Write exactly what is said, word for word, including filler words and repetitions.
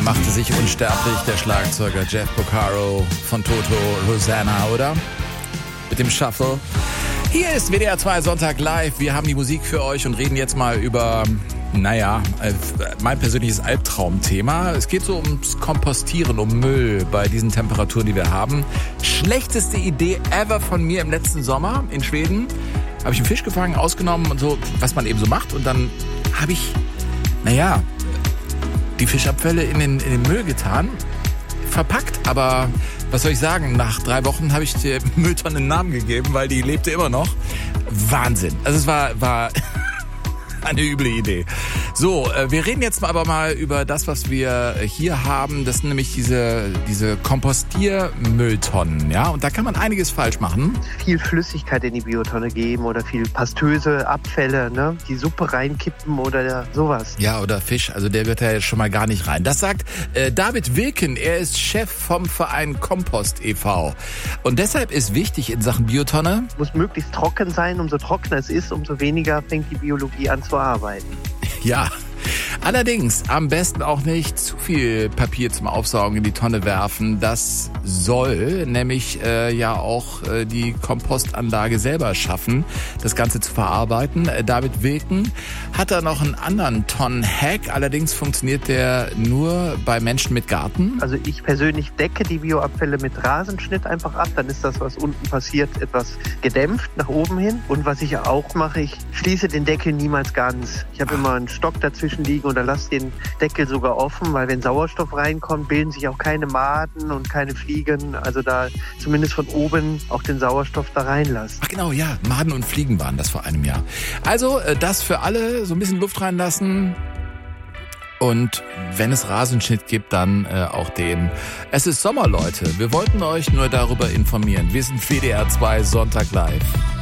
machte sich unsterblich der Schlagzeuger Jeff Porcaro von Toto Rosanna, oder? Mit dem Shuffle. Hier ist W D R zwei Sonntag live. Wir haben die Musik für euch und reden jetzt mal über, naja, mein persönliches Albtraumthema. Es geht so ums Kompostieren, um Müll bei diesen Temperaturen, die wir haben. Schlechteste Idee ever von mir im letzten Sommer in Schweden. Habe ich einen Fisch gefangen, ausgenommen und so, was man eben so macht. Und dann habe ich, naja, die Fischabfälle in den, in den Müll getan, verpackt, aber was soll ich sagen, nach drei Wochen habe ich der Mülltonne einen Namen gegeben, weil die lebte immer noch. Wahnsinn. Also es war, war eine üble Idee. So, wir reden jetzt aber mal über das, was wir hier haben. Das sind nämlich diese, diese Kompostiermülltonnen, ja. Und da kann man einiges falsch machen. Viel Flüssigkeit in die Biotonne geben oder viel pastöse Abfälle, ne? Die Suppe reinkippen oder sowas. Ja, oder Fisch, also der wird ja jetzt schon mal gar nicht rein. Das sagt äh, David Wilken, er ist Chef vom Verein Kompost e V Und deshalb ist wichtig in Sachen Biotonne... Muss möglichst trocken sein, umso trockener es ist, umso weniger fängt die Biologie an zu arbeiten. Ja, allerdings am besten auch nicht zu viel Papier zum Aufsaugen in die Tonne werfen. Das soll nämlich äh, ja auch äh, die Kompostanlage selber schaffen, das Ganze zu verarbeiten. Äh, David Wilken hat da noch einen anderen Tonnen-Hack. Allerdings funktioniert der nur bei Menschen mit Garten. Also ich persönlich decke die Bioabfälle mit Rasenschnitt einfach ab. Dann ist das, was unten passiert, etwas gedämpft nach oben hin. Und was ich auch mache, ich schließe den Deckel niemals ganz. Ich habe immer einen Stock dazwischen liegen oder lasse den Deckel sogar offen, weil wenn Sauerstoff reinkommt, bilden sich auch keine Maden und keine Fliegen. Also da zumindest von oben auch den Sauerstoff da reinlassen. Ach genau, ja, Maden und Fliegen waren das vor einem Jahr. Also das für alle, so ein bisschen Luft reinlassen. Und wenn es Rasenschnitt gibt, dann äh, auch den. Es ist Sommer, Leute. Wir wollten euch nur darüber informieren. Wir sind W D R zwei Sonntag live.